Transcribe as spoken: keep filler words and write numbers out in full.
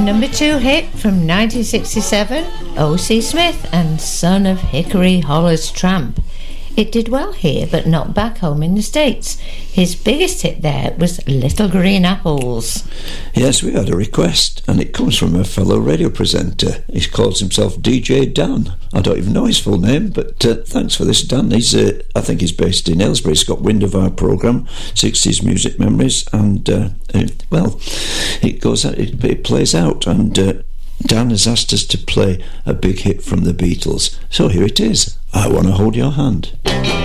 number two hit from nineteen sixty-seven, O C Smith and Son of Hickory Holler's Tramp. It did well here, but not back home in the States. His biggest hit there was Little Green Apples. Yes, we had a request, and it comes from a fellow radio presenter. He calls himself D J Dan. I don't even know his full name, but uh, thanks for this, Dan. He's, uh, I think he's based in Aylesbury. He's got wind of our programme, sixties Music Memories, and, uh, it, well, it goes, it, it plays out, and uh, Dan has asked us to play a big hit from the Beatles. So here it is, I Want to Hold Your Hand.